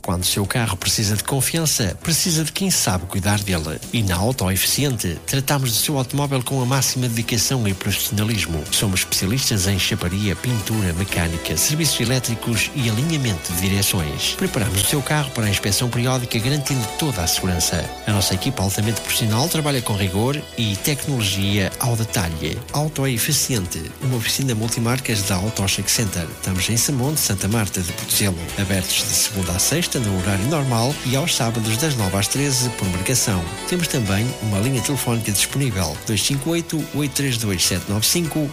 Quando o seu carro precisa de confiança, precisa de quem sabe cuidar dele. E na Auto Eficiente, tratamos do seu automóvel com a máxima dedicação e profissionalismo. Somos especialistas em chaparia, pintura, mecânica, serviços elétricos e alinhamento de direções. Preparamos o seu carro para a inspeção periódica, garantindo toda a segurança. A nossa equipa altamente profissional trabalha com rigor e tecnologia ao detalhe. Auto Eficiente, uma oficina multimarcas da Auto Check Center. Estamos em Samonte, Santa Marta de Portelo. Abertos de segunda a sexta no horário normal e aos sábados das 9 às 13 por marcação. Temos também uma linha telefónica disponível 258-832-795,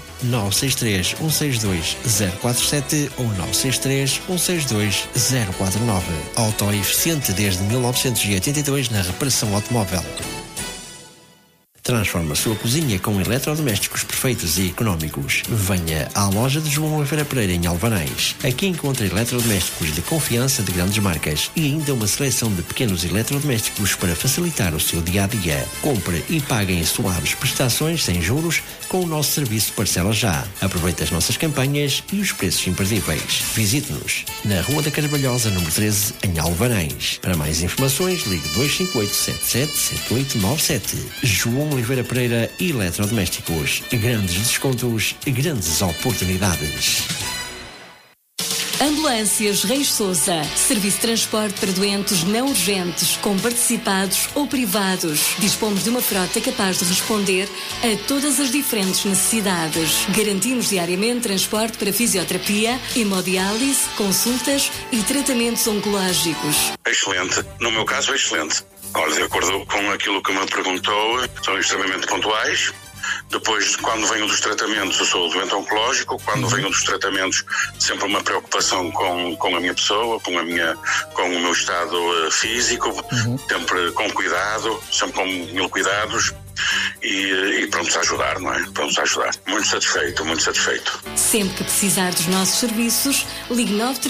963-162-047 ou 963-162-049. Auto Eficiente desde 1982 na reparação automóvel. Transforma a sua cozinha com eletrodomésticos perfeitos e económicos. Venha à loja de João Oliveira Pereira em Alvanães. Aqui encontra eletrodomésticos de confiança de grandes marcas e ainda uma seleção de pequenos eletrodomésticos para facilitar o seu dia-a-dia. Compre e pague em suaves prestações sem juros com o nosso serviço Parcela Já. Aproveite as nossas campanhas e os preços imperdíveis. Visite-nos na Rua da Carvalhosa, número 13, em Alvanães. Para mais informações, ligue 258-777897. João Oliveira Pereira, eletrodomésticos. Grandes descontos, grandes oportunidades. Ambulâncias Reis Sousa. Serviço de transporte para doentes não urgentes, com participados ou privados. Dispomos de uma frota capaz de responder a todas as diferentes necessidades. Garantimos diariamente transporte para fisioterapia, hemodiálise, consultas e tratamentos oncológicos. Excelente. No meu caso, é excelente. Olha, de acordo com aquilo que me perguntou, são extremamente pontuais. Depois, quando venho dos tratamentos, eu sou doente oncológico. Quando venho dos tratamentos, sempre uma preocupação com a minha pessoa, com o meu estado físico, sempre com cuidado, sempre com mil cuidados. E prontos a ajudar, não é? Prontos a ajudar. Muito satisfeito, muito satisfeito. Sempre que precisar dos nossos serviços, ligue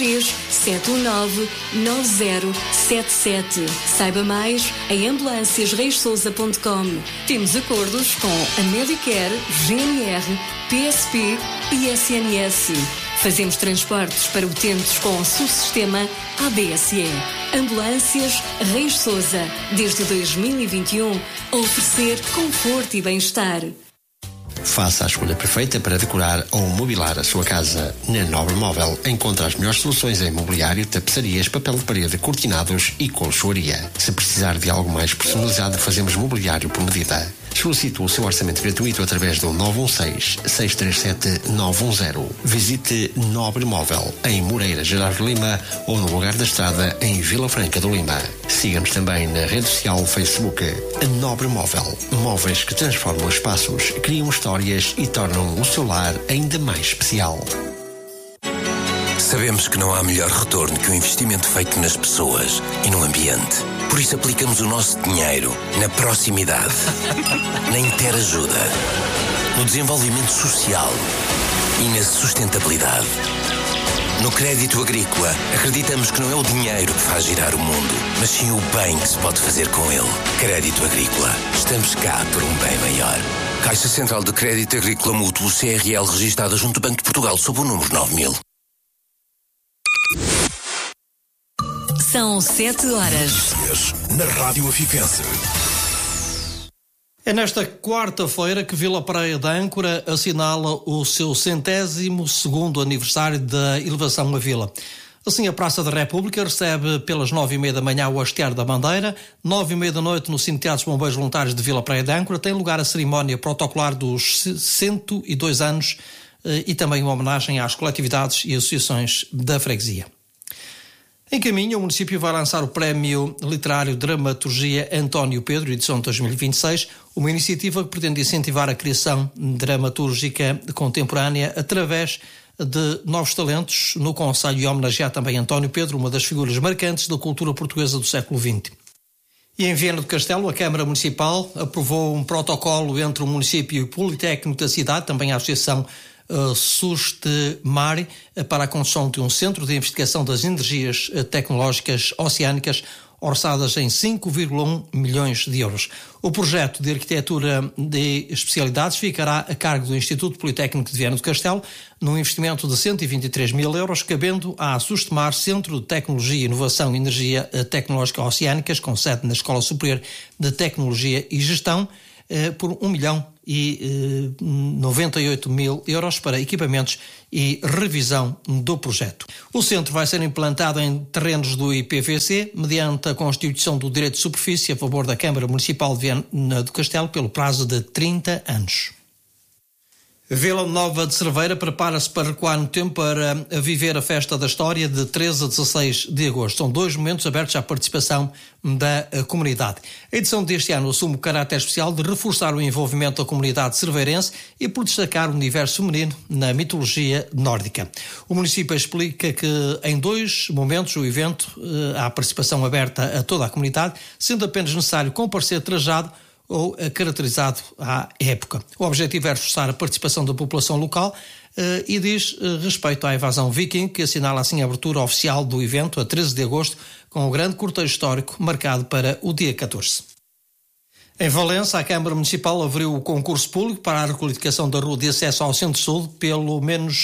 93-719-9077. Saiba mais em ambulanciasreissousa.com. Temos acordos com a Medicare, GNR, PSP e SNS. Fazemos transportes para utentes com subsistema ABSE. Ambulâncias Reis Sousa, desde 2021, a oferecer conforto e bem-estar. Faça a escolha perfeita para decorar ou mobilar a sua casa. Na Nobre Móvel encontra as melhores soluções em mobiliário, tapeçarias, papel de parede, cortinados e colchoaria. Se precisar de algo mais personalizado, fazemos mobiliário por medida. Solicite o seu orçamento gratuito através do 916-637-910. Visite Nobre Móvel em Moreira, Gerardo Lima ou no Lugar da Estrada em Vila Franca do Lima. Siga-nos também na rede social Facebook. Nobre Móvel. Móveis que transformam espaços, criam histórias e tornam o seu lar ainda mais especial. Sabemos que não há melhor retorno que o investimento feito nas pessoas e no ambiente. Por isso aplicamos o nosso dinheiro na proximidade, na interajuda, no desenvolvimento social e na sustentabilidade. No crédito agrícola, acreditamos que não é o dinheiro que faz girar o mundo, mas sim o bem que se pode fazer com ele. Crédito agrícola. Estamos cá por um bem maior. Caixa Central de Crédito Agrícola Mútuo CRL, registada junto ao Banco de Portugal sob o número 9000. São 7 horas. Na Rádio Afiquense. É nesta quarta-feira que Vila Praia de Âncora assinala o seu 102º aniversário da elevação à vila. Assim, a Praça da República recebe pelas 9h30 da manhã o hastear da bandeira. 9h30 da noite, no Cemitério dos Bombeiros Voluntários de Vila Praia de Âncora, tem lugar a cerimónia protocolar dos 102 anos e também uma homenagem às coletividades e associações da freguesia. Em caminho, o município vai lançar o Prémio Literário Dramaturgia António Pedro, edição 2026, uma iniciativa que pretende incentivar a criação dramatúrgica contemporânea através de novos talentos no concelho e homenagear também António Pedro, uma das figuras marcantes da cultura portuguesa do século XX. E em Viana do Castelo, a Câmara Municipal aprovou um protocolo entre o município e o Politécnico da cidade, também a Associação Sustemare, para a construção de um centro de investigação das energias tecnológicas oceânicas, orçadas em 5,1 milhões de euros. O projeto de arquitetura de especialidades ficará a cargo do Instituto Politécnico de Viana do Castelo, num investimento de 123 mil euros, cabendo à Sustemar, Centro de Tecnologia, Inovação e Energia Tecnológica Oceânicas, com sede na Escola Superior de Tecnologia e Gestão, por 1.098.000 euros para equipamentos e revisão do projeto. O centro vai ser implantado em terrenos do IPVC, mediante a constituição do direito de superfície a favor da Câmara Municipal de Viana do Castelo, pelo prazo de 30 anos. Vila Nova de Cerveira prepara-se para recuar no tempo para viver a Festa da História de 13 a 16 de agosto. São 2 momentos abertos à participação da comunidade. A edição deste ano assume o caráter especial de reforçar o envolvimento da comunidade cerveirense e por destacar o universo feminino na mitologia nórdica. O município explica que em 2 momentos o evento há participação aberta a toda a comunidade, sendo apenas necessário comparecer trajado ou caracterizado à época. O objetivo é reforçar a participação da população local e diz respeito à invasão viking, que assinala assim a abertura oficial do evento a 13 de agosto, com o grande cortejo histórico marcado para o dia 14. Em Valença, a Câmara Municipal abriu o concurso público para a requalificação da rua de acesso ao Centro-Sul, pelo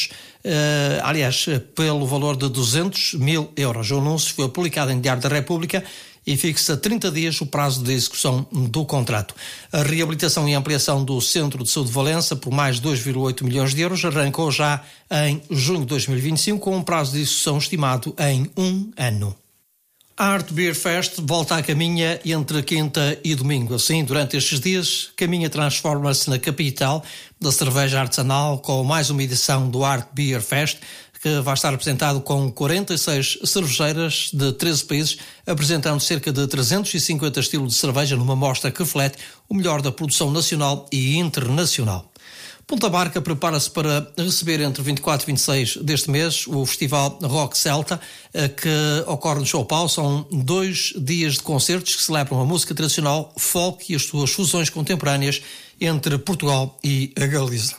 valor de 200 mil euros. O anúncio foi publicado em Diário da República e fixa 30 dias o prazo de execução do contrato. A reabilitação e ampliação do Centro de Saúde de Valença, por mais de 2,8 milhões de euros, arrancou já em junho de 2025, com um prazo de execução estimado em 1 ano. A Art Beer Fest volta à Caminha entre quinta e domingo. Assim, durante estes dias, Caminha transforma-se na capital da cerveja artesanal, com mais uma edição do Art Beer Fest, que vai estar apresentado com 46 cervejeiras de 13 países, apresentando cerca de 350 estilos de cerveja numa mostra que reflete o melhor da produção nacional e internacional. Ponta Barca prepara-se para receber entre 24 e 26 deste mês o Festival Rock Celta, que ocorre no Show Pau. São 2 dias de concertos que celebram a música tradicional, folk e as suas fusões contemporâneas entre Portugal e a Galiza.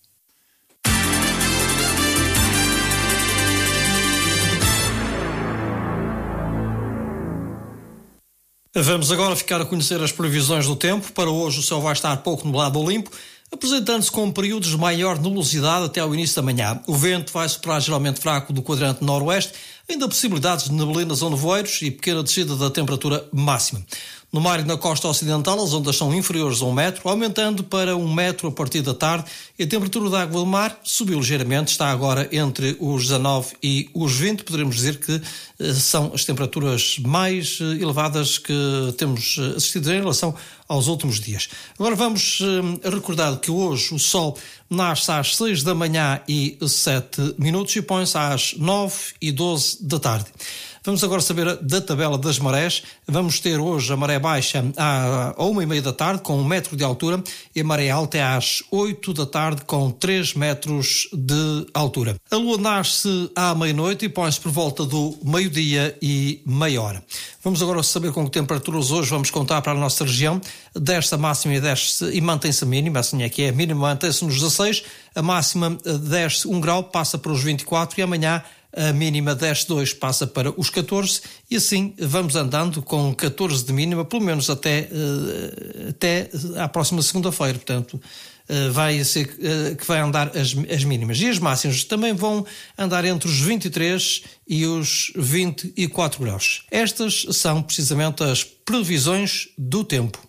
Vamos agora ficar a conhecer as previsões do tempo. Para hoje o céu vai estar pouco nublado ou limpo, apresentando-se com períodos de maior nebulosidade até ao início da manhã. O vento vai soprar geralmente fraco do quadrante noroeste, ainda possibilidades de neblinas ou nevoeiros e pequena descida da temperatura máxima. No mar e na costa ocidental, as ondas são inferiores a 1 metro, aumentando para 1 metro a partir da tarde, e a temperatura da água do mar subiu ligeiramente, está agora entre os 19 e os 20. Poderemos dizer que são as temperaturas mais elevadas que temos assistido em relação aos últimos dias. Agora vamos recordar que hoje o sol nasce às 6 da manhã e 7 minutos e põe-se às 9 e 12 da tarde. Vamos agora saber da tabela das marés. Vamos ter hoje a maré baixa à 1h30 da tarde, com 1 metro de altura, e a maré alta é às 8 da tarde, com 3 metros de altura. A lua nasce à meia-noite e põe-se por volta do meio-dia e meia hora. Vamos agora saber com que temperaturas hoje vamos contar para a nossa região. Desce a máxima e mantém-se a mínima, assim é que é. A mínima mantém-se nos 16, a máxima desce 1 grau, passa para os 24, e amanhã a mínima desce 2, passa para os 14, e assim vamos andando com 14 de mínima, pelo menos até à próxima segunda-feira. Portanto, vai ser que vai andar as mínimas. E as máximas também vão andar entre os 23 e os 24 graus. Estas são precisamente as previsões do tempo.